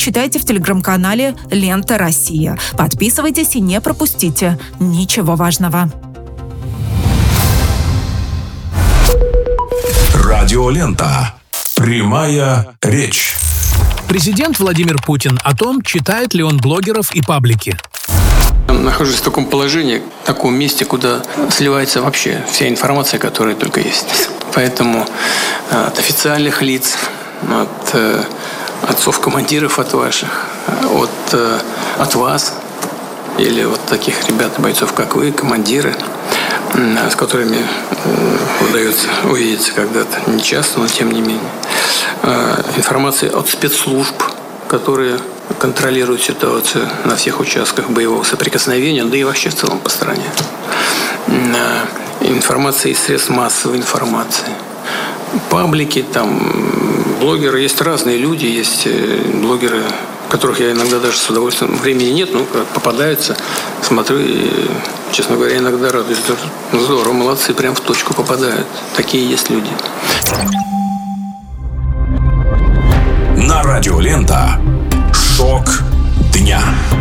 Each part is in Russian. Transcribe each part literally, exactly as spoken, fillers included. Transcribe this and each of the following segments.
читайте в телеграм-канале «Лента Россия». Подписывайтесь и не пропустите ничего важного. Радиолента. Прямая речь. Президент Владимир Путин о том, читает ли он блогеров и паблики. Нахожусь в таком положении, в таком месте, куда сливается вообще вся информация, которая только есть. Поэтому от официальных лиц, от отцов-командиров от ваших, от, от вас или вот таких ребят, бойцов, как вы, командиры, с которыми удается увидеться когда-то, не часто, но тем не менее. Информация от спецслужб, которые контролируют ситуацию на всех участках боевого соприкосновения, да и вообще в целом по стране. Информация из средств массовой информации. Паблики, там, блогеры, есть разные люди, есть блогеры, которых я иногда даже с удовольствием, времени нет, но попадаются, смотрю и, честно говоря, иногда радуюсь. Здорово, молодцы, прям в точку попадают. Такие есть люди. На Радиолента. Шок дня.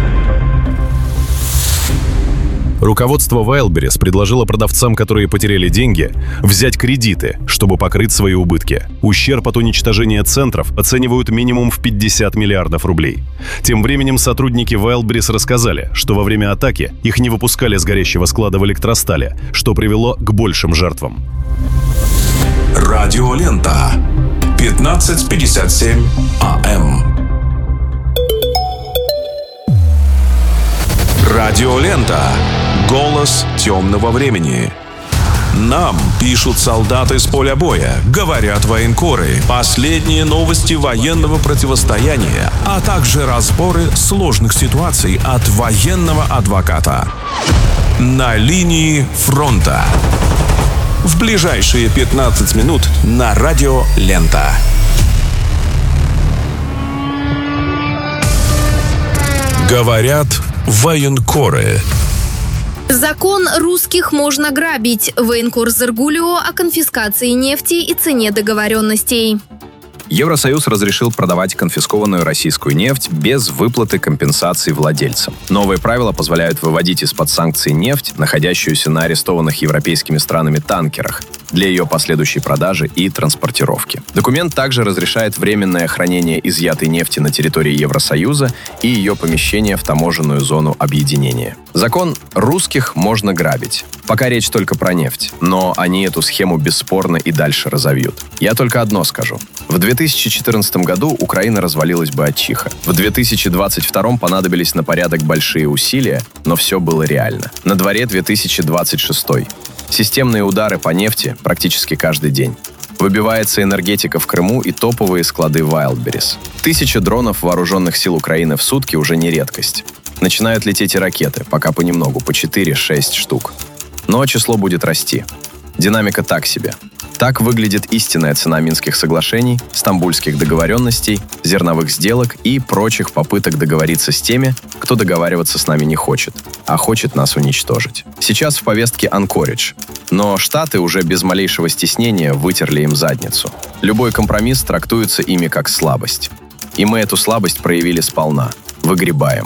Руководство Wildberries предложило продавцам, которые потеряли деньги, взять кредиты, чтобы покрыть свои убытки. Ущерб от уничтожения центров оценивают минимум в пятьдесят миллиардов рублей. Тем временем сотрудники Wildberries рассказали, что во время атаки их не выпускали с горящего склада в электростале, что привело к большим жертвам. Радиолента. пятнадцать пятьдесят семь АМ. Радиолента. Голос темного времени. Нам пишут солдаты с поля боя, говорят военкоры, последние новости военного противостояния, а также разборы сложных ситуаций от военного адвоката. На линии фронта. В ближайшие пятнадцать минут на Радиолента. Говорят военкоры. Закон русских можно грабить. Военкор Зергулио о конфискации нефти и цене договоренностей. Евросоюз разрешил продавать конфискованную российскую нефть без выплаты компенсаций владельцам. Новые правила позволяют выводить из-под санкций нефть, находящуюся на арестованных европейскими странами танкерах, для ее последующей продажи и транспортировки. Документ также разрешает временное хранение изъятой нефти на территории Евросоюза и ее помещение в таможенную зону объединения. Закон «русских можно грабить». Пока речь только про нефть, но они эту схему бесспорно и дальше разовьют. Я только одно скажу. В две тысячи четырнадцатом году Украина развалилась бы от чиха. В две тысячи двадцать втором понадобились на порядок большие усилия, но все было реально. На дворе две тысячи двадцать шестой. Системные удары по нефти практически каждый день. Выбивается энергетика в Крыму и топовые склады Wildberries. Тысяча дронов вооруженных сил Украины в сутки уже не редкость. Начинают лететь и ракеты, пока понемногу, по четыре-шесть штук. Но число будет расти. Динамика так себе. Так выглядит истинная цена Минских соглашений, стамбульских договоренностей, зерновых сделок и прочих попыток договориться с теми, кто договариваться с нами не хочет, а хочет нас уничтожить. Сейчас в повестке Анкоридж, но Штаты уже без малейшего стеснения вытерли им задницу. Любой компромисс трактуется ими как слабость. И мы эту слабость проявили сполна. Выгребаем.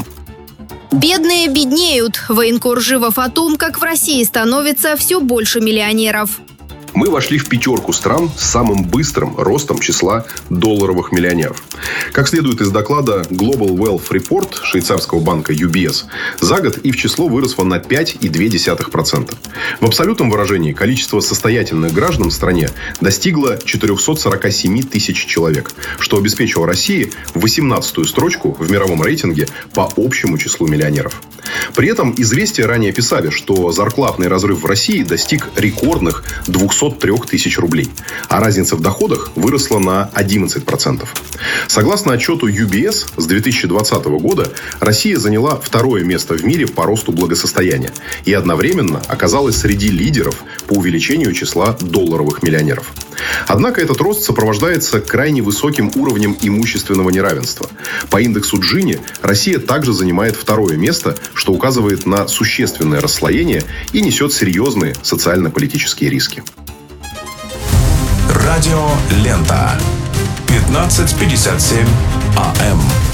Бедные беднеют. Военкор Живов о том, как в России становится все больше миллионеров. Мы вошли в пятерку стран с самым быстрым ростом числа долларовых миллионеров. Как следует из доклада Global Wealth Report швейцарского банка ю би эс, за год их число выросло на пять целых две десятых процента. В абсолютном выражении количество состоятельных граждан в стране достигло четыреста сорок семь тысяч человек, что обеспечило России восемнадцатую строчку в мировом рейтинге по общему числу миллионеров. При этом «Известия» ранее писали, что зарплатный разрыв в России достиг рекордных двухсот трёх тысяч рублей, а разница в доходах выросла на одиннадцать процентов. Согласно отчету ю би эс, с две тысячи двадцатого года Россия заняла второе место в мире по росту благосостояния и одновременно оказалась среди лидеров по увеличению числа долларовых миллионеров. Однако этот рост сопровождается крайне высоким уровнем имущественного неравенства. По индексу Джини Россия также занимает второе место, что указывает на существенное расслоение и несет серьезные социально-политические риски. Радиолента. пятнадцать пятьдесят семь АМ.